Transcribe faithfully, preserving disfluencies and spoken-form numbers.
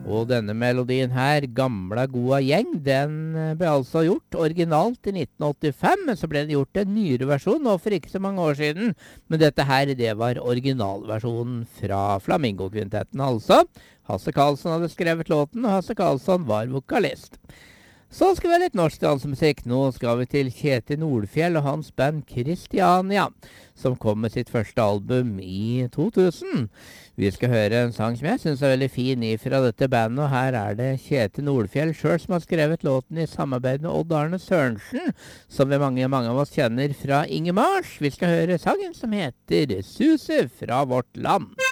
Og denne melodien her, Gamla goa gjeng, den ble altså gjort originalt i nitten åttifem, men så ble den gjort en nyere versjon nå for ikke så mange år siden. Men dette her, det var originalversjonen fra Flamingo-kvintetten altså. Hasse Karlsson hadde skrevet låten, og Hasse Karlsson var vokalist. Så skal vi ha litt norsk dansemusikk. Nå skal vi til Kjetil Nordfjell og hans band Christiania, som kom med sitt første album i to tusen. Vi skal høre en sang som jeg synes er veldig fin fra dette bandet, og her er det Kjetil Nordfjell selv som har skrevet låten i samarbeid med Odd Arne Sørensen, som vi mange, mange av oss kjenner fra Inge Mars. Vi skal høre sangen som heter Suse fra vårt land.